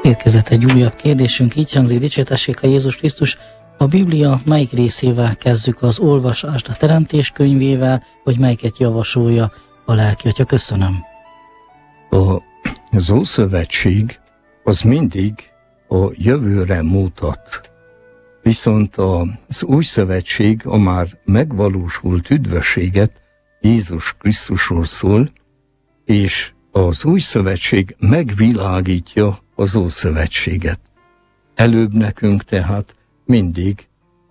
Érkezett egy újabb kérdésünk, így hangzik: dicsértessék a Jézus Krisztus, a Biblia melyik részével kezdjük az olvasást, a Teremtés könyvével, vagy melyiket javasolja a lelki atya? Köszönöm. Az Ószövetség az mindig a jövőre mutat. Viszont az Új Szövetség a már megvalósult üdvösséget Jézus Krisztusról szól, és az Új Szövetség megvilágítja az Ószövetséget. Előbb nekünk tehát mindig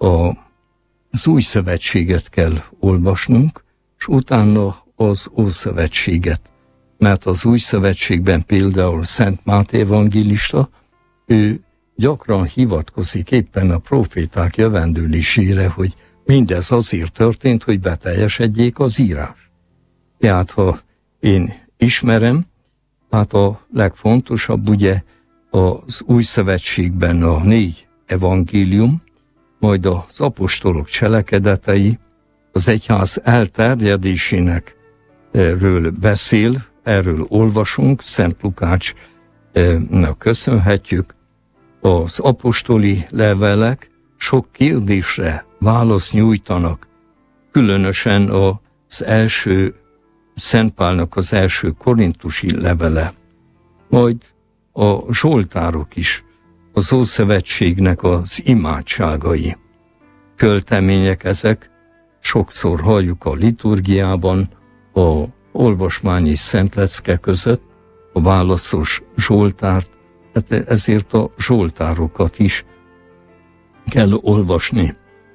az Új Szövetséget kell olvasnunk, és utána az Ószövetséget. Mert az Új Szövetségben például Szent Máté evangélista, ő gyakran hivatkozik éppen a proféták jövendőlésére, hogy mindez azért történt, hogy beteljesedjék az írás. Tehát ha én ismerem, hát a legfontosabb ugye az Új Szövetségben a 4 evangélium, majd az apostolok cselekedetei, az egyház elterjedésének ről beszél, erről olvasunk, Szent Lukácsnak köszönhetjük. Az apostoli levelek sok kérdésre választ nyújtanak, különösen az első Szent Pálnak az első korintusi levele, majd a zsoltárok is, az Ószövetségnek az imádságai. Költemények ezek, sokszor halljuk a liturgiában, a olvasmány és szentlecke között, a válaszos zsoltárt, tehát ezért a zsoltárokat is kell olvasni.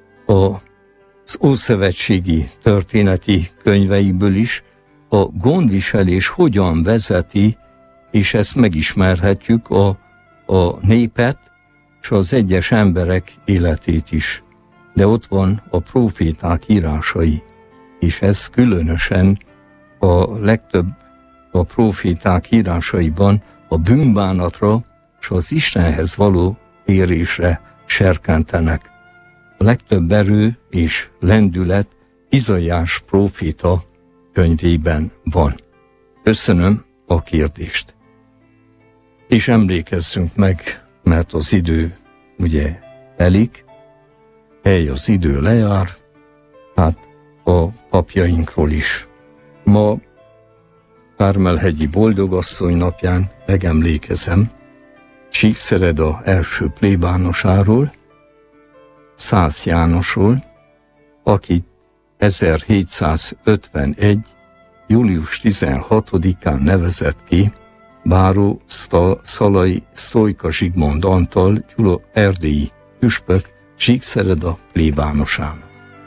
Az ószövetségi történeti könyveiből is a gondviselés hogyan vezeti, és ezt megismerhetjük a népet és az egyes emberek életét is. De ott van a próféták írásai, és ez különösen a legtöbb a próféták írásaiban a bűnbánatra és az Istenhez való térésre serkentenek. A legtöbb erő és lendület Izaiás próféta könyvében van. Köszönöm a kérdést. És emlékezzünk meg, mert az idő ugye telik, az idő lejár, hát a papjainkról is. Ma Kármelhegyi Boldogasszony napján megemlékezem Csíkszereda első plébánosáról, Szász Jánosról, akit 1751. július 16-án nevezett ki báró Szalai Sztojka Zsigmond Antal erdélyi püspök Csíkszereda plébánosának.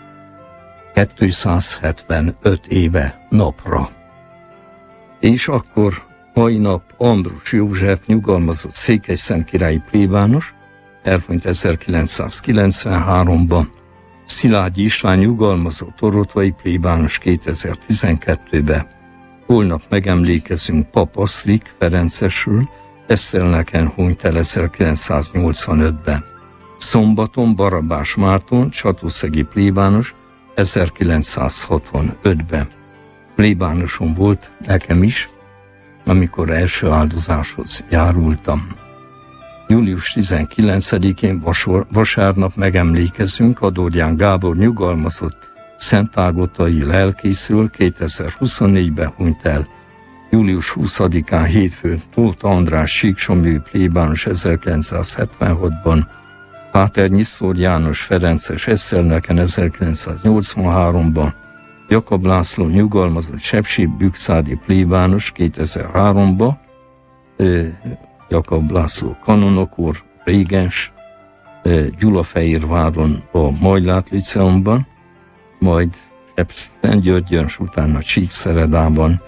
275 éve napra. És akkor mai nap Ambrus József nyugalmazott székelyszentkirályi plébános, elhunyt 1993-ban, Szilágyi István nyugalmazott orotvai plébános 2012-ben. Holnap megemlékezünk Pap Asztrik Ferencesről, Esztelneken hunyt el 1985-ben. Szombaton Barabás Márton, csatúszegi plébános 1965-ben. Plébánosom volt nekem is, amikor első áldozáshoz járultam. Július 19-én vasárnap megemlékezünk Adorján Gábor nyugalmazott szentágotai lelkészről, 2024-ben hunyt el. Július 20-án hétfőn Tóth András síksomlyúi plébános 1976-ban, Páter Nyisztor János Ferences Esztelneken 1983-ban, Jakab László nyugalmazott sepsi-bükszádi plébános 2003-ban, Jakab László kanonok úr, régens, Gyulafehérváron a Majlát Liceumban, majd Szentgyörgyön, és utána Csíkszeredában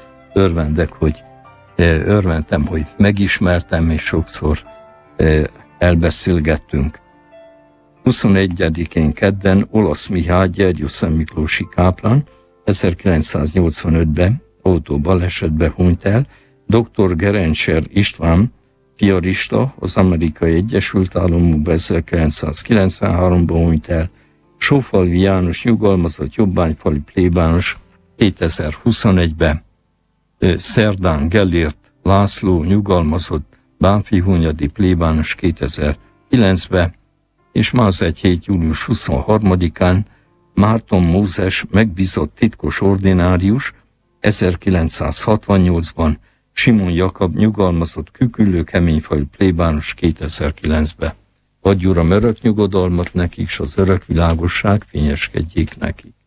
örventem, hogy megismertem, és sokszor elbeszélgettünk. 21-én kedden Olasz Mihály Gyergyószent Miklósi káplán 1985-ben autóbalesetbe hunyt el, dr. Gerencser István piarista az Amerikai Egyesült Államokban 1993-ban hunyt el, Sófalvi János nyugalmazott jobbányfali plébános 2021-ben, Szerdán Gellért László nyugalmazott Bánffy Hunyadi plébános 2009-ben, és ma az egy hét július 23-án Márton Mózes megbízott titkos ordinárius, 1968-ban Simon Jakab nyugalmazott küküllő keményfajú plébános 2009-ben. Adj Uram örök nyugodalmat nekik, s az örök világosság fényeskedjék nekik.